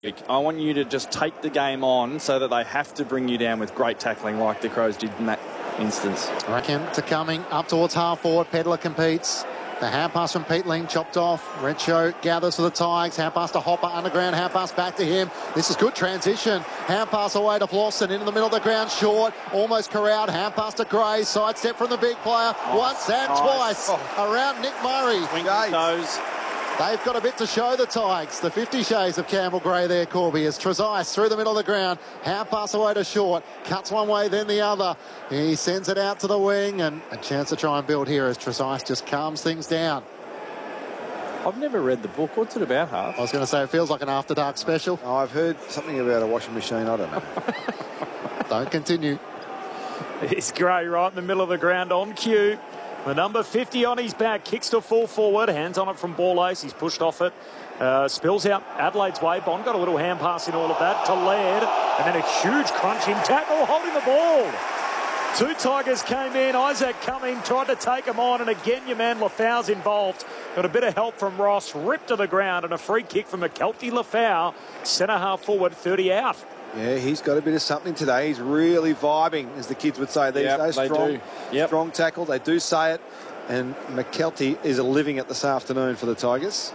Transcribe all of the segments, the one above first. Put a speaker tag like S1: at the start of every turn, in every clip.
S1: I want you to just take the game on so that they have to bring you down with great tackling like the Crows did in that instance.
S2: Reckon to coming up towards half forward. Pedler competes. The hand pass from Pete Ling chopped off. Redshow gathers for the Tigers. Hand pass to Hopper underground. Hand pass back to him. This is good transition. Hand pass away to Flosson into the middle of the ground. Short. Almost corralled. Hand pass to Gray. Sidestep from the big player. Once and twice around Nick Murray.
S1: Toes.
S2: They've got a bit to show the Tigers. The 50 shades of Campbell Gray there, Corby, as Trezise through the middle of the ground. Hand pass away to Short. Cuts one way, then the other. He sends it out to the wing, and a chance to try and build here as Trezise just calms things down.
S1: I've never read the book. What's it about, Half?
S2: I was going to say, it feels like an After Dark special.
S3: Oh, I've heard something about a washing machine. I don't know.
S2: Don't continue.
S4: It's Gray right in the middle of the ground on cue. The number 50 on his back, kicks to full forward, hands on it from Ball Ace. He's pushed off it, spills out Adelaide's way. Bond got a little hand pass in all of that to Laird, and then a huge crunching tackle holding the ball. Two Tigers came in, Isaac Cumming tried to take him on, and again your man Lafau's involved. Got a bit of help from Ross, ripped to the ground, and a free kick from McKelty Lafau, centre half forward, 30 out.
S3: Yeah, he's got a bit of something today. He's really vibing, as the kids would say these days. Strong tackle. They do say it. And McKelty is a living it this afternoon for the Tigers.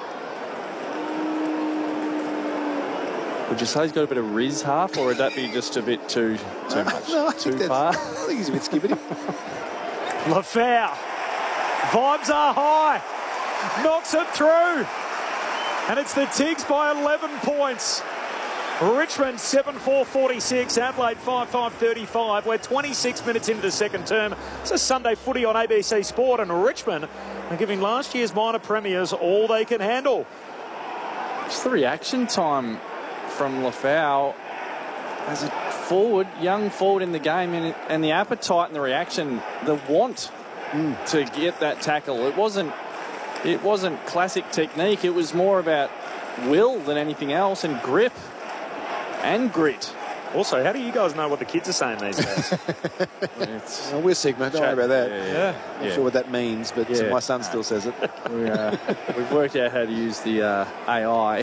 S1: Would you say he's got a bit of Riz, Half, or would that be just a bit too much?
S3: No,
S1: too far?
S3: I think he's a bit skippity.
S4: Lafau. Vibes are high. Knocks it through. And it's the Tigs by 11 points. Richmond 7-4-46, Adelaide 5-5-35. We're 26 minutes into the second term. It's a Sunday footy on ABC Sport, and Richmond are giving last year's minor premiers all they can handle.
S1: Just the reaction time from Lafau as a forward, young forward in the game, and the appetite and the reaction, the want to get that tackle. It wasn't classic technique. It was more about will than anything else, and grip. And grit.
S4: Also, how do you guys know what the kids are saying these days?
S3: Well, we're Sigma, don't worry about that.
S4: Yeah.
S3: Not sure what that means, but my son still says it.
S1: We've worked out how to use the AI.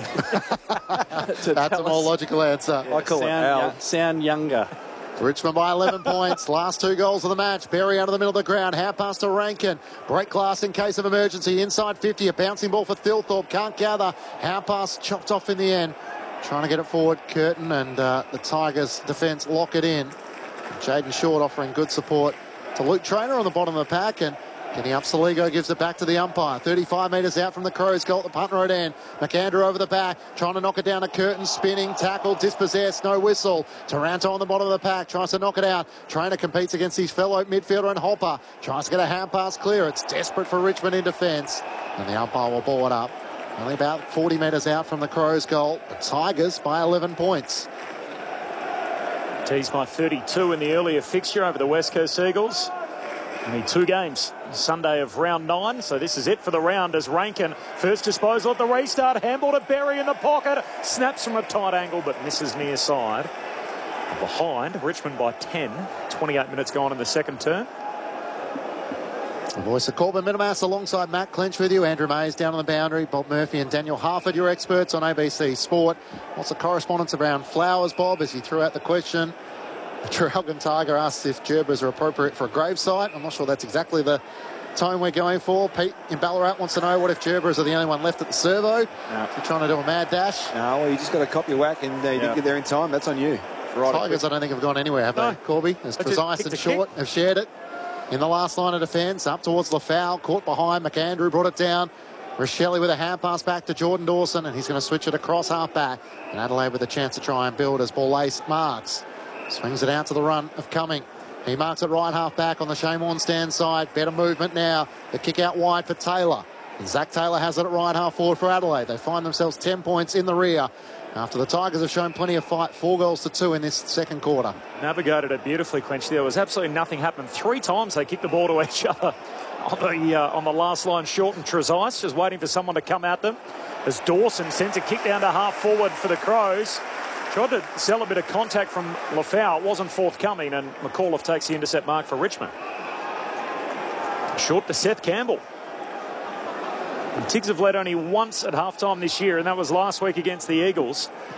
S2: That's a more logical answer.
S3: I call it
S1: sound younger.
S2: Richmond by 11 points. Last two goals of the match. Berry out of the middle of the ground. Hand pass to Rankin. Break glass in case of emergency. Inside 50. A bouncing ball for Thilthorpe. Can't gather. Hand pass chopped off in the end. Trying to get it forward, Curtin, and the Tigers' defence lock it in. Jaden Short offering good support to Luke Traynor on the bottom of the pack, and getting up, Saligo gives it back to the umpire. 35 metres out from the Crows' goal at the punt road end. McAndrew over the back, trying to knock it down to Curtin, spinning, tackle, dispossessed, no whistle. Taranto on the bottom of the pack, tries to knock it out. Traynor competes against his fellow midfielder and Hopper. Tries to get a hand pass clear. It's desperate for Richmond in defence, and the umpire will ball it up. Only about 40 metres out from the Crows' goal. The Tigers by 11 points.
S4: Teased by 32 in the earlier fixture over the West Coast Eagles. Only 2 games. Sunday of round 9, so this is it for the round as Rankin, first disposal at the restart, handball to Berry in the pocket, snaps from a tight angle but misses near side. Behind, Richmond by 10, 28 minutes gone in the second term.
S2: The voice of Corbin Minimas alongside Matt Clinch with you. Andrew Mays down on the boundary. Bob Murphy and Daniel Harford, your experts on ABC Sport. Lots of correspondence around Flowers, Bob, as you threw out the question. The Traralgon Tiger asks if gerbers are appropriate for a gravesite. I'm not sure that's exactly the tone we're going for. Pete in Ballarat wants to know, what if gerbers are the only one left at the servo? You're trying to do a mad dash?
S3: No, well, you just got to cop your whack, and you didn't get there in time. That's on you.
S2: Tigers, I don't think, have gone anywhere, have they, Corby? As Trezise and Short have shared it. In the last line of defence, up towards Lafau, caught behind. McAndrew brought it down. Rochelle with a hand pass back to Jordan Dawson, and he's going to switch it across half back. And Adelaide with a chance to try and build as Ball Ace marks. Swings it out to the run of Cumming. He marks it right half back on the Shane Warne stand side. Better movement now. The kick out wide for Taylor. And Zach Taylor has it at right half forward for Adelaide. They find themselves 10 points in the rear after the Tigers have shown plenty of fight. 4-2 in this second quarter.
S4: Navigated it beautifully, Quench. There was absolutely nothing happened. 3 times they kicked the ball to each other on the last line. Short and Trezise just waiting for someone to come at them as Dawson sends a kick down to half forward for the Crows. Tried to sell a bit of contact from Lafau. It wasn't forthcoming, and McAuliffe takes the intercept mark for Richmond. Short to Seth Campbell. And Tigs have led only once at halftime this year, and that was last week against the Eagles.